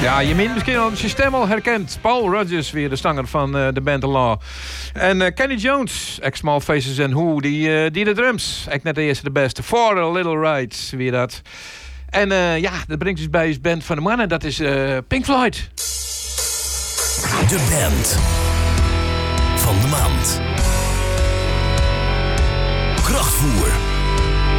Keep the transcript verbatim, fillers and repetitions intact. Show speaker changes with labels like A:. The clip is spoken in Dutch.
A: Ja, je meent misschien al zijn stem al herkend. Paul Rodgers, weer de zanger van uh, de band The Law. En uh, Kenny Jones, ex-Small Faces and Who, die, uh, die de drums. Echt net de eerste de beste. For a Little Ride, weer dat. En uh, ja, dat brengt dus bij ons band van de mannen. Dat is uh, Pink Floyd.
B: De band van de maand. Krachtvoer.